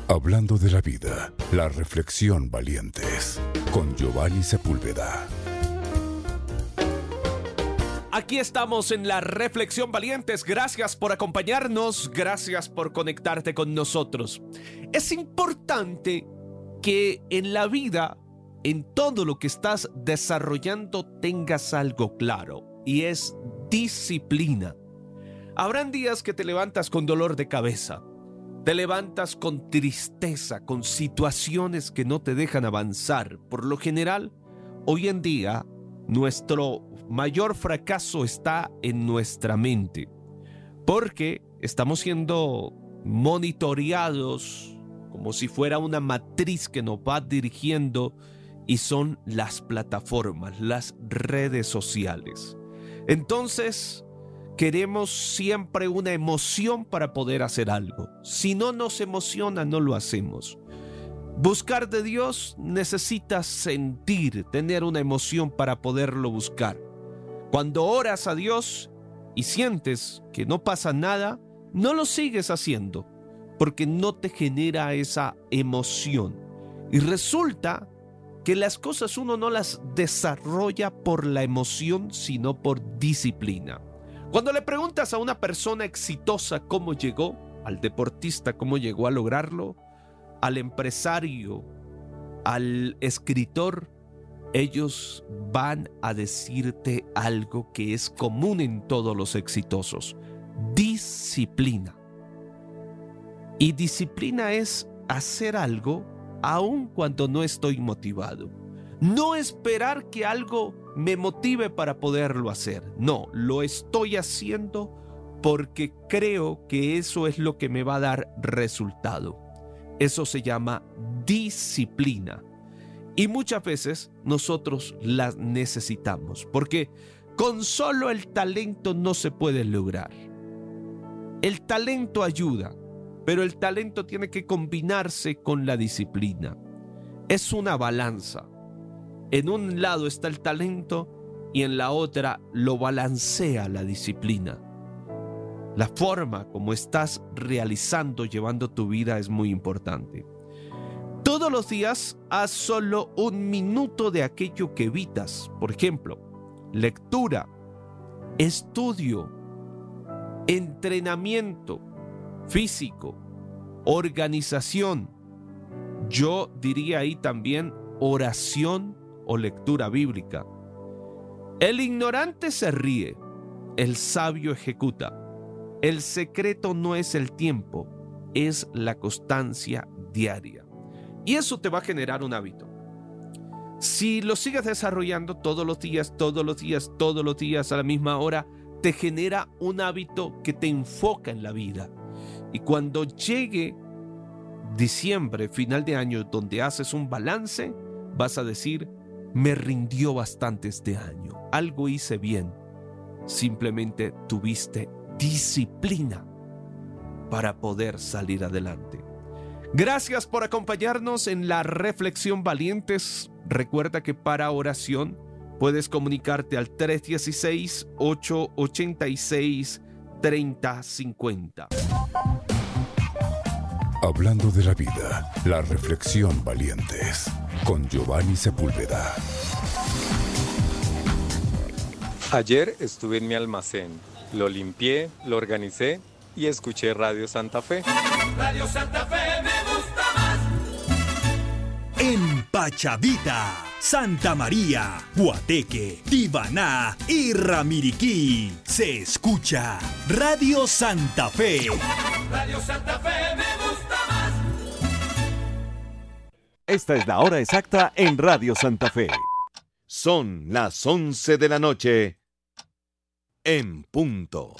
Hablando de la vida, la reflexión valientes, con Giovanni Sepúlveda. Aquí estamos en la Reflexión Valientes. Gracias por acompañarnos, gracias por conectarte con nosotros. Es importante que en la vida, en todo lo que estás desarrollando, tengas algo claro, y es disciplina. Habrán días que te levantas con dolor de cabeza, te levantas con tristeza, con situaciones que no te dejan avanzar. Por lo general, hoy en día, nuestro mayor fracaso está en nuestra mente, porque estamos siendo monitoreados como si fuera una matriz que nos va dirigiendo, y son las plataformas, las redes sociales. Entonces, queremos siempre una emoción para poder hacer algo. Si no nos emociona, no lo hacemos. Buscar de Dios necesitas sentir, tener una emoción para poderlo buscar. Cuando oras a Dios y sientes que no pasa nada, no lo sigues haciendo, porque no te genera esa emoción. Y resulta que las cosas uno no las desarrolla por la emoción, sino por disciplina. Cuando le preguntas a una persona exitosa cómo llegó, al deportista cómo llegó a lograrlo, al empresario, al escritor, ellos van a decirte algo que es común en todos los exitosos: disciplina. Y disciplina es hacer algo aun cuando no estoy motivado. No esperar que algo me motive para poderlo hacer. No, lo estoy haciendo porque creo que eso es lo que me va a dar resultado. Eso se llama disciplina. Y muchas veces nosotros la necesitamos, porque con solo el talento no se puede lograr. El talento ayuda, pero el talento tiene que combinarse con la disciplina. Es una balanza. En un lado está el talento y en la otra lo balancea la disciplina. La forma como estás realizando, llevando tu vida, es muy importante. Todos los días haz solo 1 minuto de aquello que evitas. Por ejemplo, lectura, estudio, entrenamiento físico, organización. Yo diría ahí también oración o lectura bíblica. El ignorante se ríe, el sabio ejecuta. El secreto no es el tiempo, es la constancia diaria. Y eso te va a generar un hábito. Si lo sigues desarrollando todos los días a la misma hora, te genera un hábito que te enfoca en la vida. Y cuando llegue diciembre, final de año, donde haces un balance, vas a decir: me rindió bastante este año, algo hice bien. Simplemente tuviste disciplina para poder salir adelante. Gracias por acompañarnos en la Reflexión Valientes. Recuerda que para oración puedes comunicarte al 316-886-3050. Hablando de la vida, la reflexión valientes, con Giovanni Sepúlveda. Ayer estuve en mi almacén, lo limpié, lo organicé y escuché Radio Santa Fe. Radio Santa Fe me gusta más. En Pachavita, Santa María, Guateque, Tibaná y Ramiriquí se escucha Radio Santa Fe. Radio Santa Fe me gusta más. Esta es la hora exacta en Radio Santa Fe. Son las 11 de la noche en punto.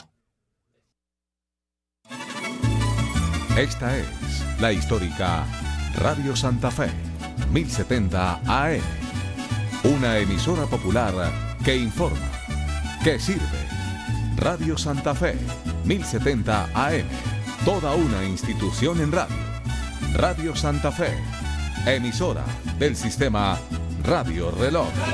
Esta es la histórica Radio Santa Fe, 1070 AM. Una emisora popular que informa, que sirve. Radio Santa Fe, 1070 AM. Toda una institución en radio. Radio Santa Fe, emisora del sistema Radio Reloj.